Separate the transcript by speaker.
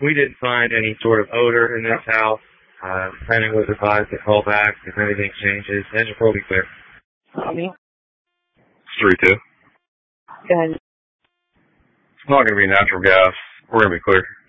Speaker 1: We didn't find any sort of odor in this house. Planning was advised to call back if anything changes. Engine will be clear.
Speaker 2: Copy.
Speaker 3: 3-2.
Speaker 2: Go ahead.
Speaker 3: It's not going to be natural gas. We're going to be clear.